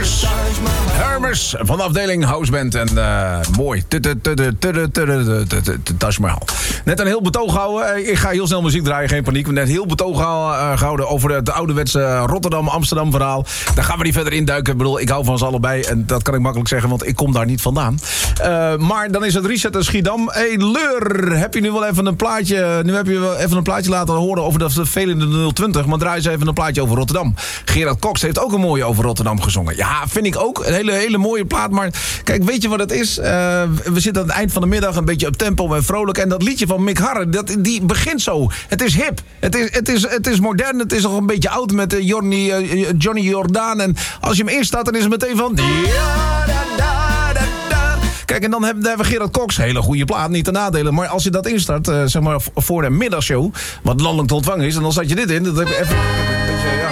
Hermes van de afdeling Houseband. En mooi. Taj Mahal. Net een heel betoog houden. Ik ga heel snel muziek draaien, geen paniek. Net heel betoog gehouden over het ouderwetse Rotterdam-Amsterdam verhaal. Daar gaan we niet verder induiken. Ik bedoel, ik hou van ze allebei. En dat kan ik makkelijk zeggen, want ik kom daar niet vandaan. Maar dan is het Reset en Schiedam. Hey, Leur, heb je nu wel even een plaatje... Nu heb je wel even een plaatje laten horen over dat velende 020. Maar draai eens even een plaatje over Rotterdam. Gerard Cox heeft ook een mooie over Rotterdam gezongen. Ja, vind ik ook. Een hele mooie plaat. Maar kijk, weet je wat het is? We zitten aan het eind van de middag een beetje op tempo en vrolijk. En dat liedje van Mick Harren, die begint zo. Het is hip. Het is modern. Het is nog een beetje oud met Johnny Jordaan. En als je hem instart, dan is het meteen van... Kijk, en dan hebben we Gerard Cox. Hele goede plaat, niet te nadelen. Maar als je dat instart, zeg maar voor de middagshow... wat landelijk te ontvangen is, en dan zet je dit in. Dat heb je even een beetje, ja...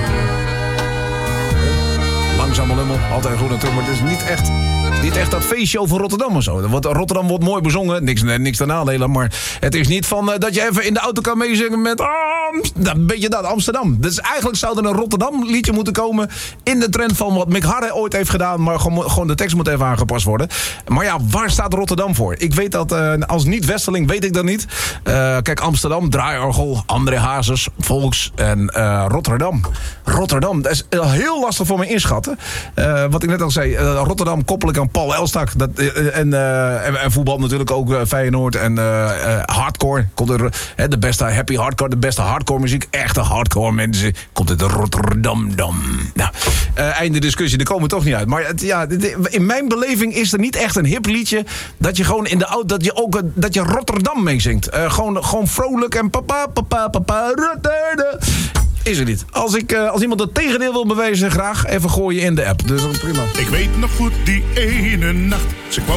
Langzame lummel, altijd goed natuurlijk. Maar het is niet echt dat feestje van Rotterdam of zo. Rotterdam wordt mooi bezongen, niks te nadelen. Maar het is niet van dat je even in de auto kan meezingen met... een beetje dat, Amsterdam. Dus eigenlijk zou er een Rotterdam liedje moeten komen... in de trend van wat Mick Harren ooit heeft gedaan... maar gewoon de tekst moet even aangepast worden. Maar ja, waar staat Rotterdam voor? Ik weet dat, als niet-Westeling weet ik dat niet. Kijk, Amsterdam, draaiorgel, André Hazes, Volks en Rotterdam. Rotterdam, dat is heel lastig voor me inschatten. Wat ik net al zei, Rotterdam koppel ik aan Paul Elstak. En voetbal natuurlijk ook, Feyenoord en hardcore. Komt er de beste happy hardcore, de beste hardcore muziek. Echte hardcore mensen. Komt uit Rotterdam. Nou, einde discussie, daar komen we toch niet uit. Maar in mijn beleving is er niet echt een hip liedje... dat je gewoon in de auto, dat je Rotterdam meezingt. Gewoon vrolijk en papa, Rotterdam. Is er niet. Als iemand het tegendeel wil bewijzen, graag even gooien in de app. Dus dat is prima. Ik weet nog goed die ene nacht. Ze kwam